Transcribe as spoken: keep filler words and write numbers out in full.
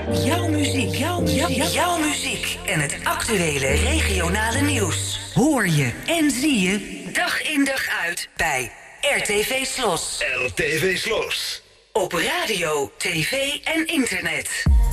Jouw muziek, jouw, jouw, jouw muziek en het actuele regionale nieuws. Hoor je en zie je dag in dag uit bij R T V Slos. R T V Slos. Op radio, tv en internet.